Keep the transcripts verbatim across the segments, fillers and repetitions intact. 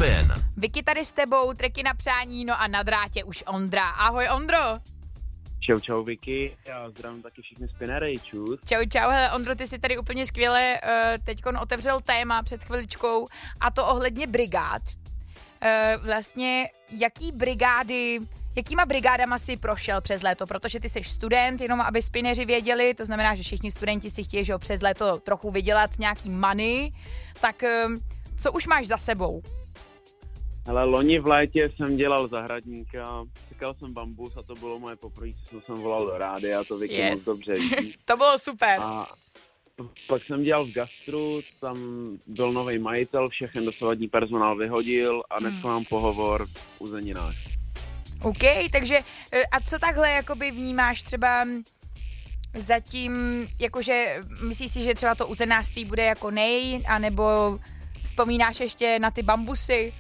Spin. Vicky tady s tebou, treky na přání, no a na drátě už Ondra. Ahoj Ondro. Čau, čau Vicky, já zdravím taky všichni spinery, čus. Čau, čau, hele Ondro, ty jsi tady úplně skvěle uh, teďkon otevřel téma před chviličkou a to ohledně brigád. Uh, vlastně jaký brigády, jakýma brigádama si prošel přes léto, protože ty jsi student, jenom aby spineři věděli, to znamená, že všichni studenti si chtějí, že přes léto trochu vydělat nějaký money, tak uh, co už máš za sebou? Hele, loni v létě jsem dělal zahradníka, sekal jsem bambus a to bylo moje poprvé, co jsem volal do rádia, to Vicky Yes. moc dobře ví. To bylo super. A pak jsem dělal v gastru, tam byl nový majitel, všechen dosavadní personál vyhodil a dneska mám pohovor v uzeninách. OK, takže a co takhle jakoby vnímáš třeba zatím, jakože myslíš si, že třeba to uzenářství bude jako nej, anebo vzpomínáš ještě na ty bambusy?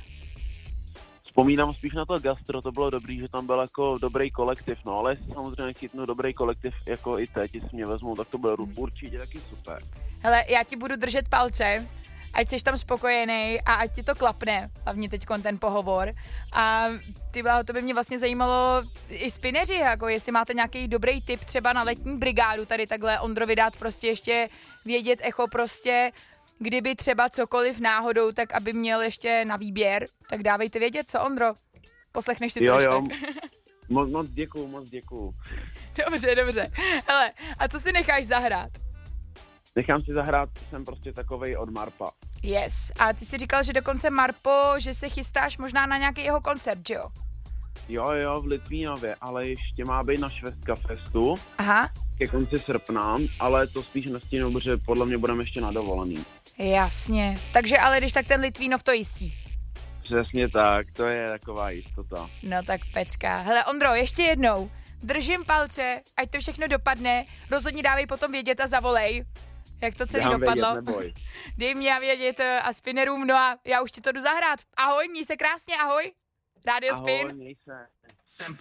Vzpomínám spíš na to gastro, to bylo dobrý, že tam byl jako dobrý kolektiv, no ale jestli samozřejmě chytnu dobrý kolektiv jako i teď, jestli mě vezmou, tak to bude určitě taky super. Hele, já ti budu držet palce, ať jsi tam spokojený a ať ti to klapne, hlavně teďkon ten pohovor. A ty, to by mě vlastně zajímalo i spineři, jako jestli máte nějaký dobrý tip třeba na letní brigádu, tady takhle Ondrovi dát prostě ještě vědět echo prostě, kdyby třeba cokoliv náhodou, tak aby měl ještě na výběr, tak dávejte vědět, co Ondro? Poslechneš si to, jo, když jo. tak? Moc, moc děkuju, moc děkuju. Dobře, dobře. Hele, a co si necháš zahrát? Nechám si zahrát, jsem prostě takovej od Marpa. Yes. A ty jsi říkal, že dokonce Marpo, že se chystáš možná na nějaký jeho koncert, že jo? Jo, jo, v Litvínově, ale ještě má být na Švestka Festu Aha. ke konci srpna, ale to spíš nestínu, protože podle mě budeme ještě na dovolený. Jasně. Takže ale když tak ten Litvínov to jistí. Přesně tak, to je taková jistota. No tak pecka. Hele Ondro, ještě jednou. Držím palce, ať to všechno dopadne. Rozhodně dávej potom vědět a zavolej, jak to celý Dám dopadlo. vědět, neboj. Dej mě vědět a spinerům, no a já už ti to jdu zahrát. Ahoj, měj se krásně, ahoj. Rádio Spin. Ahoj, měj se.